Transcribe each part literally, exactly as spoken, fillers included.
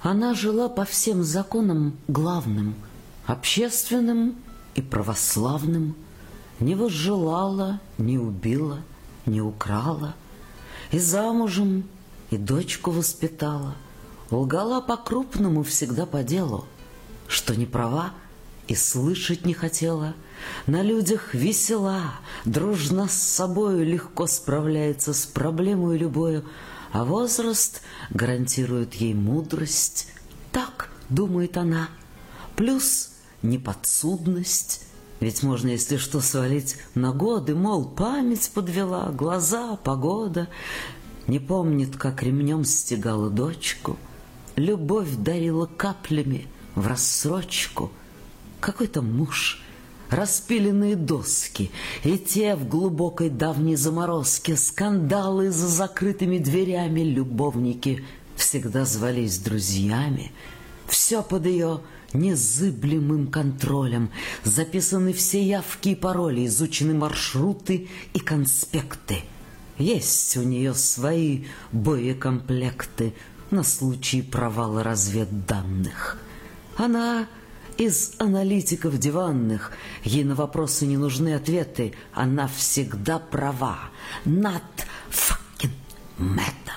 Она жила по всем законам главным, общественным и православным, не возжелала, не убила, не украла, и замужем, и дочку воспитала, лгала по-крупному всегда по делу, что не права и слышать не хотела, на людях весела, дружно с собою легко справляется с проблемой любою, а возраст гарантирует ей мудрость. Так думает она. Плюс неподсудность. Ведь можно, если что, свалить на годы, мол, память подвела, глаза, погода. Не помнит, как ремнем стегала дочку, любовь дарила каплями в рассрочку. Какой-то муж, распиленные доски, и те в глубокой давней заморозке, скандалы за закрытыми дверями, любовники всегда звались друзьями. Все под ее незыблемым контролем, записаны все явки и пароли, изучены маршруты и конспекты. Есть у нее свои боекомплекты на случай провала разведданных. Она из аналитиков диванных, ей на вопросы не нужны ответы, она всегда права. Not fucking matter.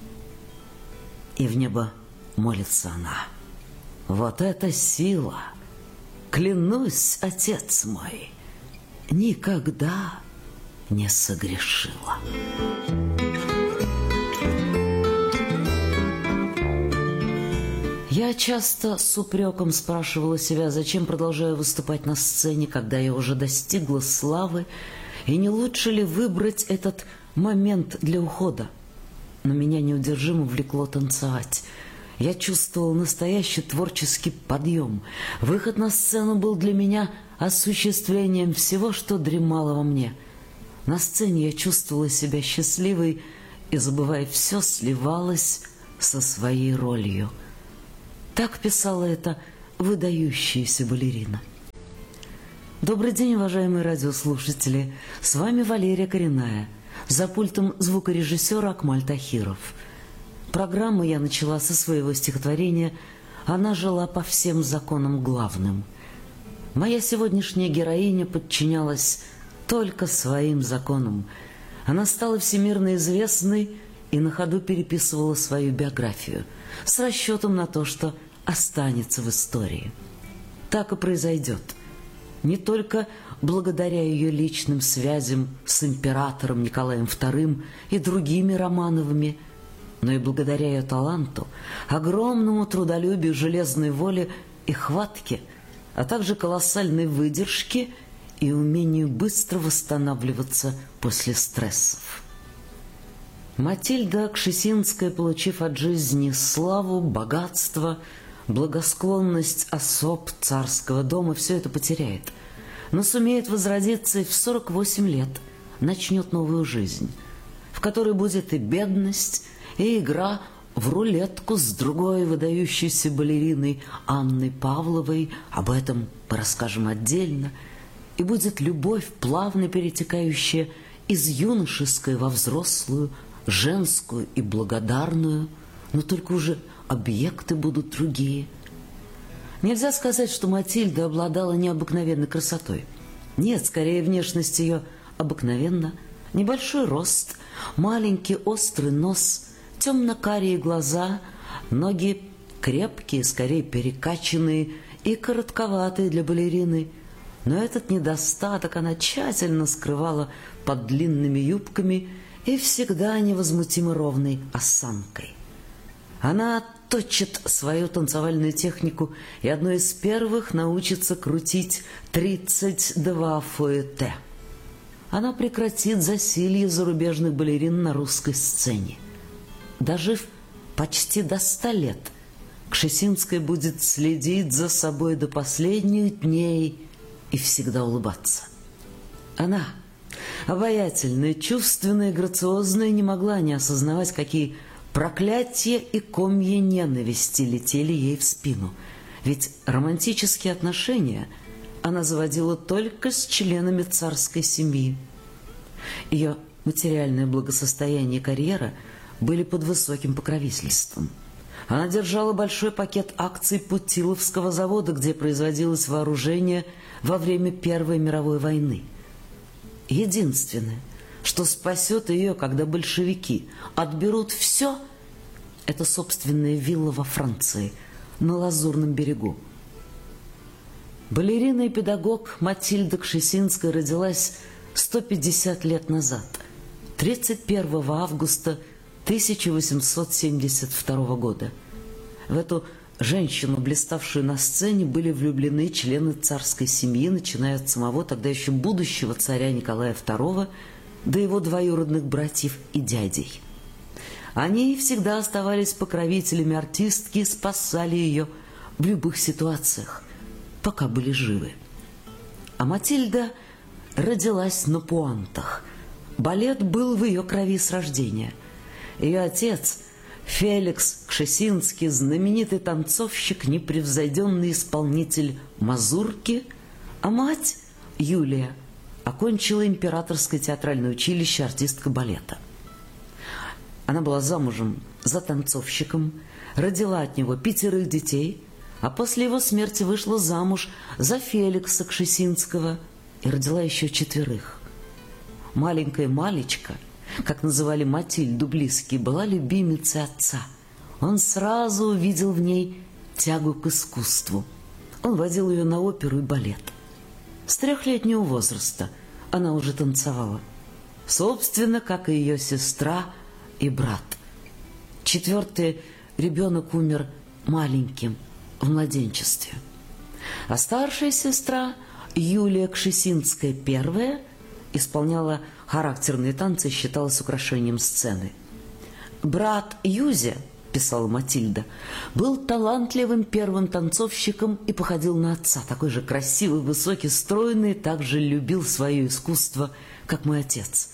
И в небо молится она. Вот эта сила, клянусь, отец мой, никогда не согрешила. Я часто с упреком спрашивала себя, зачем продолжаю выступать на сцене, когда я уже достигла славы, и не лучше ли выбрать этот момент для ухода. Но меня неудержимо влекло танцевать. Я чувствовала настоящий творческий подъем. Выход на сцену был для меня осуществлением всего, что дремало во мне. На сцене я чувствовала себя счастливой и, забывая все, сливалась со своей ролью. Так писала эта выдающаяся балерина. Добрый день, уважаемые радиослушатели. С вами Валерия Коренная. За пультом звукорежиссера Акмаль Тахиров. Программу я начала со своего стихотворения «Она жила по всем законам главным». Моя сегодняшняя героиня подчинялась только своим законам. Она стала всемирно известной и на ходу переписывала свою биографию с расчетом на то, что останется в истории. Так и произойдет. Не только благодаря ее личным связям с императором Николаем вторым и другими Романовыми, но и благодаря ее таланту, огромному трудолюбию, железной воле и хватке, а также колоссальной выдержке и умению быстро восстанавливаться после стрессов. Матильда Кшесинская, получив от жизни славу, богатство, благосклонность особ царского дома, все это потеряет, но сумеет возродиться и в сорок восемь лет начнет новую жизнь, в которой будет и бедность, и игра в рулетку с другой выдающейся балериной Анной Павловой, об этом мы расскажем отдельно, и будет любовь, плавно перетекающая из юношеской во взрослую, женскую и благодарную, но только уже объекты будут другие. Нельзя сказать, что Матильда обладала необыкновенной красотой. Нет, скорее внешность ее обыкновенна. Небольшой рост, маленький острый нос, темно-карие глаза, ноги крепкие, скорее перекачанные и коротковатые для балерины. Но этот недостаток она тщательно скрывала под длинными юбками и всегда невозмутимо ровной осанкой. Она точит свою танцевальную технику и одной из первых научится крутить тридцать два фуэте. Она прекратит засилье зарубежных балерин на русской сцене. Дожив почти до ста лет, Кшесинская будет следить за собой до последних дней и всегда улыбаться. Она, обаятельная, чувственная, грациозная, не могла не осознавать, какие проклятия и комья ненависти летели ей в спину. Ведь романтические отношения она заводила только с членами царской семьи. Ее материальное благосостояние и карьера были под высоким покровительством. Она держала большой пакет акций Путиловского завода, где производилось вооружение во время Первой мировой войны. Единственное, что спасет ее, когда большевики отберут все, это собственная вилла во Франции, на Лазурном берегу. Балерина и педагог Матильда Кшесинская родилась сто пятьдесят лет назад, тридцать первого августа тысяча восемьсот семьдесят второго года. В эту женщину, блиставшую на сцене, были влюблены члены царской семьи, начиная от самого тогда еще будущего царя Николая второго до его двоюродных братьев и дядей. Они всегда оставались покровителями артистки и спасали ее в любых ситуациях, пока были живы. А Матильда родилась на пуантах. Балет был в ее крови с рождения. Ее отец Феликс Кшесинский, знаменитый танцовщик, непревзойденный исполнитель мазурки, а мать Юлия окончила Императорское театральное училище, артистка балета. Она была замужем за танцовщиком, родила от него пятерых детей, а после его смерти вышла замуж за Феликса Кшесинского и родила еще четверых. Маленькая Малечка, как называли Матильду близкие, была любимицей отца. Он сразу увидел в ней тягу к искусству. Он водил ее на оперу и балет. С трехлетнего возраста она уже танцевала, собственно, как и ее сестра и брат. Четвертый ребенок умер маленьким, в младенчестве. А старшая сестра Юлия Кшесинская первая исполняла характерные танцы и считалась украшением сцены. Брат Юзя, писала Матильда, был талантливым первым танцовщиком и походил на отца, такой же красивый, высокий, стройный, также любил свое искусство, как мой отец.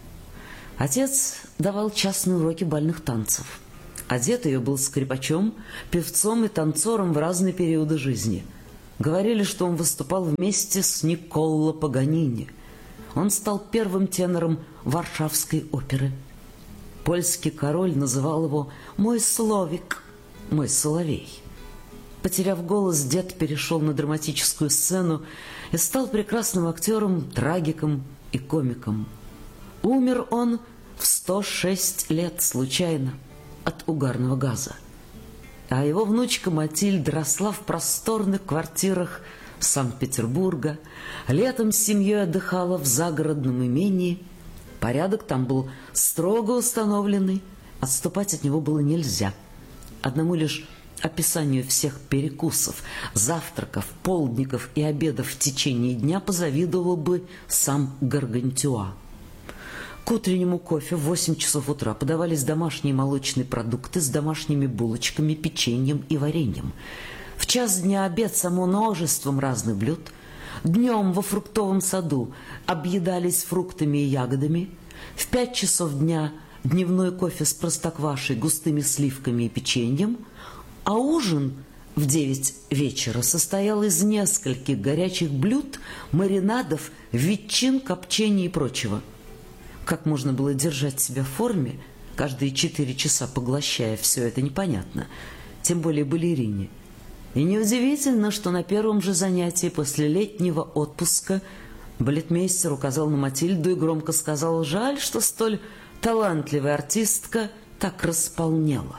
Отец давал частные уроки бальных танцев. Одет ее был скрипачом, певцом и танцором в разные периоды жизни. Говорили, что он выступал вместе с Никколо Паганини. Он стал первым тенором Варшавской оперы. Польский король называл его «мой Словик», «мой соловей». Потеряв голос, дед перешел на драматическую сцену и стал прекрасным актером, трагиком и комиком. Умер он в сто шесть лет случайно от угарного газа. А его внучка Матильда росла в просторных квартирах Санкт-Петербурга, летом с семьей отдыхала в загородном имении. Порядок там был строго установленный, отступать от него было нельзя. Одному лишь описанию всех перекусов, завтраков, полдников и обедов в течение дня позавидовал бы сам Гаргантюа. К утреннему кофе в восемь часов утра подавались домашние молочные продукты с домашними булочками, печеньем и вареньем. В час дня обед со множеством разных блюд. Днем во фруктовом саду объедались фруктами и ягодами. В пять часов дня дневной кофе с простоквашей, густыми сливками и печеньем. А ужин в девять вечера состоял из нескольких горячих блюд, маринадов, ветчин, копчений и прочего. Как можно было держать себя в форме, каждые четыре часа поглощая все это, непонятно, тем более балерине. И неудивительно, что на первом же занятии после летнего отпуска балетмейстер указал на Матильду и громко сказал: «Жаль, что столь талантливая артистка так располнела».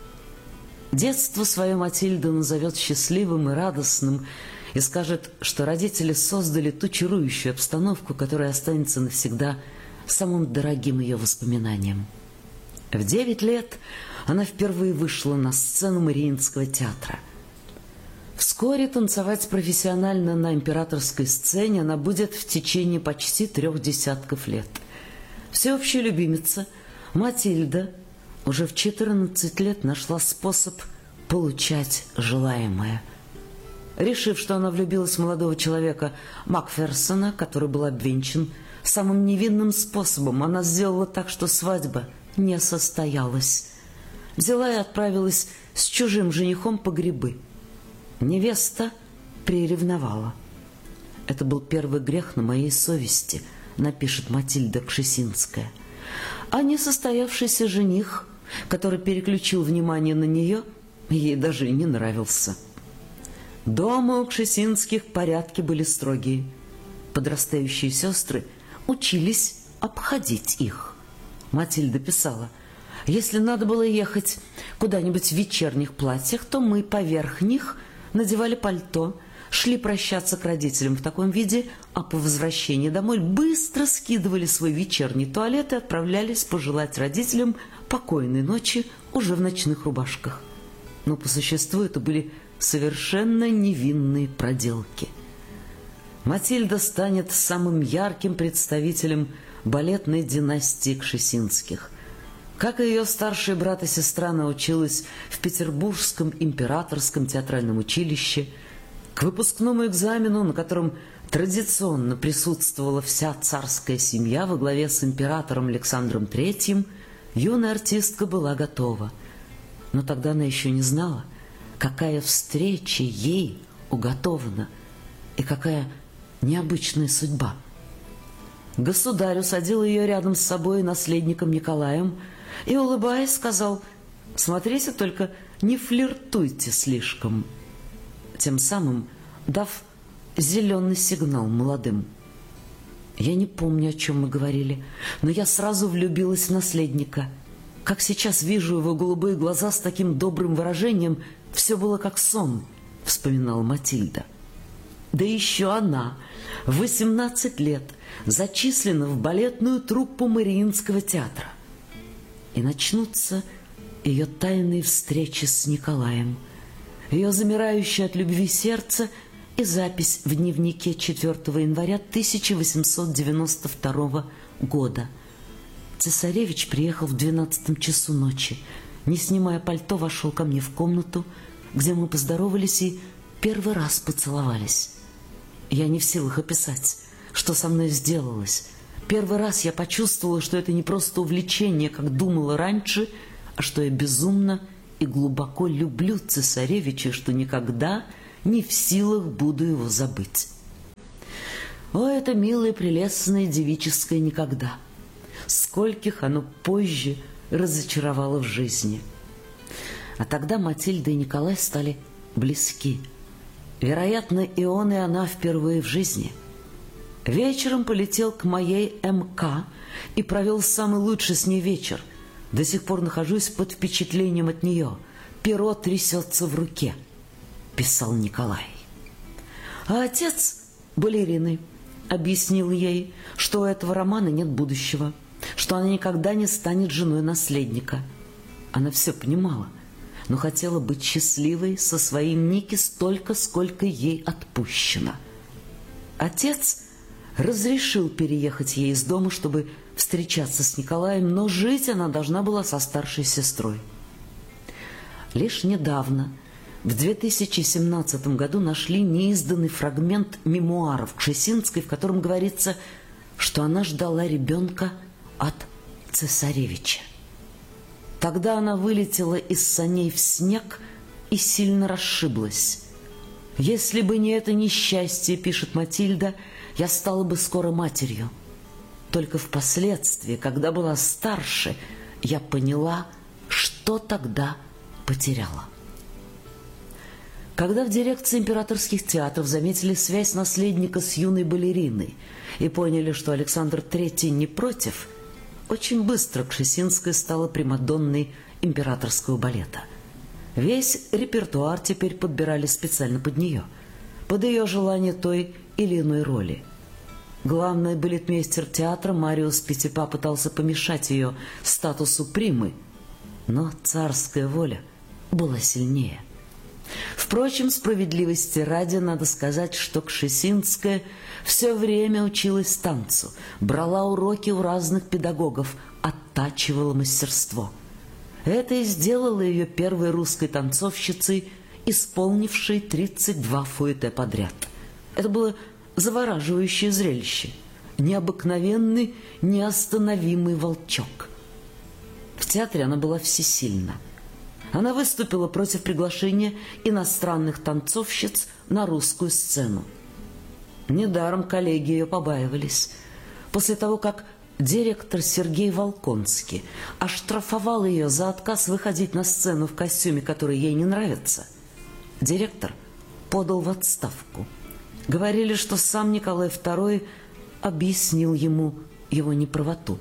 Детство свое Матильда назовет счастливым и радостным и скажет, что родители создали ту чарующую обстановку, которая останется навсегда самым дорогим ее воспоминанием. В девять лет она впервые вышла на сцену Мариинского театра. Вскоре танцевать профессионально на императорской сцене она будет в течение почти трех десятков лет. Всеобщая любимица Матильда уже в четырнадцать лет нашла способ получать желаемое. Решив, что она влюбилась в молодого человека Макферсона, который был обвенчан самым невинным способом, она сделала так, что свадьба не состоялась. Взяла и отправилась с чужим женихом по грибы. Невеста приревновала. «Это был первый грех на моей совести», напишет Матильда Кшесинская. А несостоявшийся жених, который переключил внимание на нее, ей даже и не нравился. Дома у Кшесинских порядки были строгие. Подрастающие сестры учились обходить их. Матильда писала: если надо было ехать куда-нибудь в вечерних платьях, то мы поверх них надевали пальто, шли прощаться к родителям в таком виде, а по возвращении домой быстро скидывали свой вечерний туалет и отправлялись пожелать родителям покойной ночи уже в ночных рубашках. Но по существу это были совершенно невинные проделки. Матильда станет самым ярким представителем балетной династии Кшесинских. Как и ее старший брат и сестра, научилась в Петербургском императорском театральном училище. К выпускному экзамену, на котором традиционно присутствовала вся царская семья во главе с императором Александром Третьим, юная артистка была готова. Но тогда она еще не знала, какая встреча ей уготована и какая необычная судьба. Государь усадил ее рядом с собой наследником Николаем и, улыбаясь, сказал: «Смотрите, только не флиртуйте слишком», тем самым дав зеленый сигнал молодым. Я не помню, о чем мы говорили, но я сразу влюбилась в наследника. Как сейчас вижу его голубые глаза с таким добрым выражением, все было как сон, вспоминала Матильда. Да еще она в восемнадцать лет зачислена в балетную труппу Мариинского театра. И начнутся ее тайные встречи с Николаем, ее замирающее от любви сердце и запись в дневнике четвёртого января тысяча восемьсот девяносто второго года. Цесаревич приехал в двенадцатом часу ночи. Не снимая пальто, вошел ко мне в комнату, где мы поздоровались и первый раз поцеловались. Я не в силах описать, что со мной сделалось. Первый раз я почувствовала, что это не просто увлечение, как думала раньше, а что я безумно и глубоко люблю цесаревича, что никогда не в силах буду его забыть. О, это милое, прелестное, девическое никогда! Скольких оно позже разочаровало в жизни. А тогда Матильда и Николай стали близки. Вероятно, и он, и она впервые в жизни. Вечером полетел к моей МК и провел самый лучший с ней вечер. До сих пор нахожусь под впечатлением от нее. Перо трясется в руке, писал Николай. А отец балерины объяснил ей, что у этого романа нет будущего, что она никогда не станет женой наследника. Она все понимала, но хотела быть счастливой со своим Ники столько, сколько ей отпущено. Отец разрешил переехать ей из дома, чтобы встречаться с Николаем, но жить она должна была со старшей сестрой. Лишь недавно, в две тысячи семнадцатом году, нашли неизданный фрагмент мемуаров Кшесинской, в котором говорится, что она ждала ребенка от цесаревича. Тогда она вылетела из саней в снег и сильно расшиблась. «Если бы не это несчастье, — пишет Матильда, — я стала бы скоро матерью. Только впоследствии, когда была старше, я поняла, что тогда потеряла». Когда в дирекции императорских театров заметили связь наследника с юной балериной и поняли, что Александр Третий не против, очень быстро Кшесинская стала примадонной императорского балета. Весь репертуар теперь подбирали специально под нее, под ее желание той или иной роли. Главный балетмейстер театра Мариус Петипа пытался помешать ее статусу примы, но царская воля была сильнее. Впрочем, справедливости ради надо сказать, что Кшесинская все время училась танцу, брала уроки у разных педагогов, оттачивала мастерство. Это и сделало ее первой русской танцовщицей, исполнившей тридцать два фуэте подряд. Это было завораживающее зрелище, необыкновенный, неостановимый волчок. В театре она была всесильна. Она выступила против приглашения иностранных танцовщиц на русскую сцену. Недаром коллеги ее побаивались. После того, как директор Сергей Волконский оштрафовал ее за отказ выходить на сцену в костюме, который ей не нравится, директор подал в отставку. Говорили, что сам Николай второй объяснил ему его неправоту.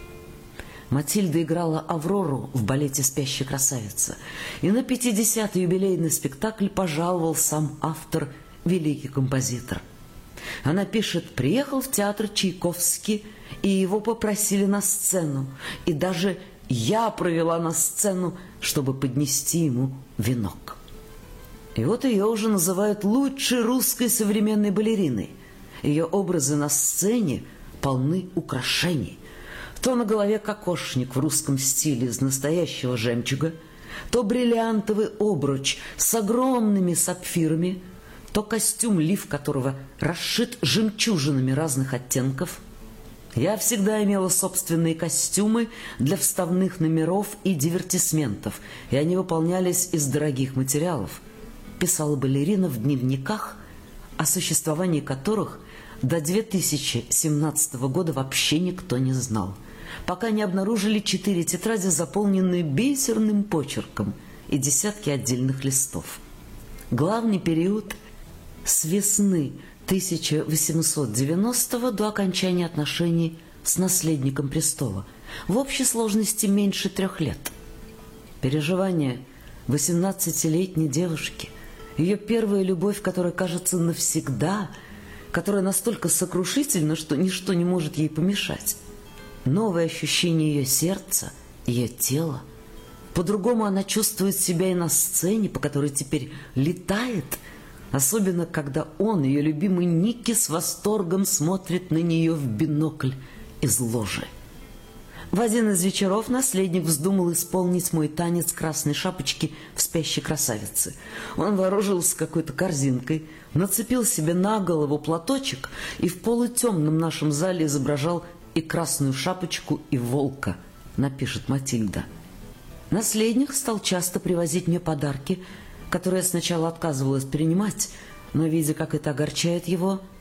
Матильда играла Аврору в балете «Спящая красавица», и на пятидесятый юбилейный спектакль пожаловал сам автор, великий композитор. Она пишет: «Приехал в театр Чайковский, и его попросили на сцену, и даже я провела на сцену, чтобы поднести ему венок». И вот ее уже называют лучшей русской современной балериной. Ее образы на сцене полны украшений. То на голове кокошник в русском стиле из настоящего жемчуга, то бриллиантовый обруч с огромными сапфирами, то костюм, лиф которого расшит жемчужинами разных оттенков. Я всегда имела собственные костюмы для вставных номеров и дивертисментов, и они выполнялись из дорогих материалов, писала балерина в дневниках, о существовании которых до две тысячи семнадцатого года вообще никто не знал, пока не обнаружили четыре тетради, заполненные бисерным почерком, и десятки отдельных листов. Главный период с весны тысяча восемьсот девяностого до окончания отношений с наследником престола, в общей сложности меньше трех лет. Переживания восемнадцатилетней девушки, ее первая любовь, которая кажется навсегда, которая настолько сокрушительна, что ничто не может ей помешать. Новое ощущение ее сердца, ее тела. По-другому она чувствует себя и на сцене, по которой теперь летает, особенно когда он, ее любимый Ники, с восторгом смотрит на нее в бинокль из ложи. В один из вечеров наследник вздумал исполнить мой танец красной шапочки в «Спящей красавице». Он вооружился какой-то корзинкой, нацепил себе на голову платочек и в полутемном нашем зале изображал и красную шапочку, и волка, напишет Матильда. Наследник стал часто привозить мне подарки, которые я сначала отказывалась принимать, но, видя, как это огорчает его,